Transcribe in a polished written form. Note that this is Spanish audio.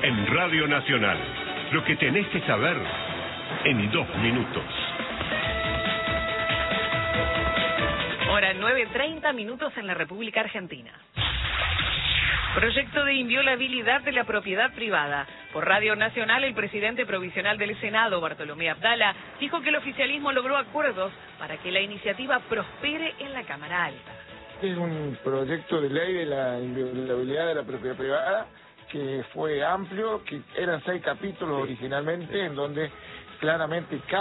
En Radio Nacional, lo que tenés que saber en 2 minutos. Hora 9:30 minutos en la República Argentina. Proyecto de inviolabilidad de la propiedad privada. Por Radio Nacional, el presidente provisional del Senado, Bartolomé Abdala, dijo que el oficialismo logró acuerdos para que la iniciativa prospere en la Cámara Alta. Es un proyecto de ley de la inviolabilidad de la propiedad privada que fue amplio, que eran 6 capítulos originalmente, en donde claramente